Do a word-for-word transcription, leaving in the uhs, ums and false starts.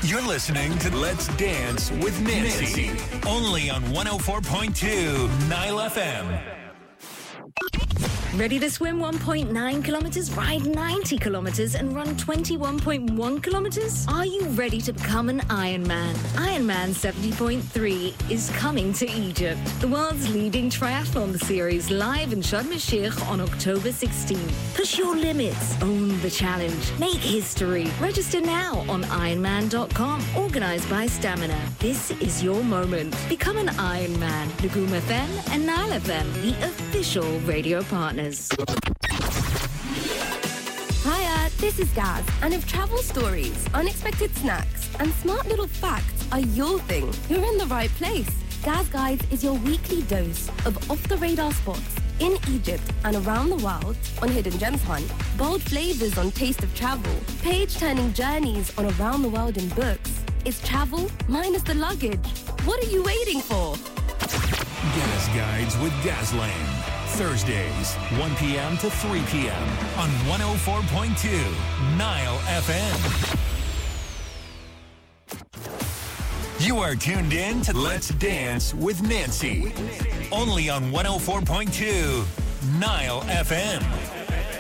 You're listening to Let's Dance with Nancy, Nancy. Only on one oh four point two Nile F M. Ready to swim one point nine kilometers, ride ninety kilometers, and run twenty-one point one kilometers? Are you ready to become an Ironman? Ironman seventy point three is coming to Egypt, the world's leading triathlon series, live in Sharm el-Sheikh on October sixteenth. Push your limits, own the challenge, make history. Register now on Ironman dot com. Organised by Stamina. This is your moment. Become an Ironman. Lagoon F M and Nile F M, the official radio partners. Hiya, this is Gaz, and if travel stories, unexpected snacks, and smart little facts are your thing, you're in the right place. Gaz Guides is your weekly dose of off-the-radar spots in Egypt and around the world on Hidden Gems Hunt, bold flavors on Taste of Travel, page-turning journeys on Around the World in books. It's travel minus the luggage. What are you waiting for? Gaz Guides with Gazland. Thursdays, one p.m. to three p.m. on one oh four point two Nile F M. You are tuned in to Let's Dance with Nancy. Only on one oh four point two Nile F M.